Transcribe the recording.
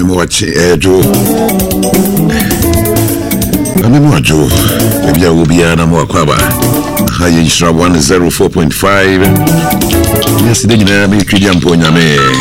watch Joe. Joe, maybe I will be an Amoquaba. High 104.5. Yes, the Name, Kilian Poname.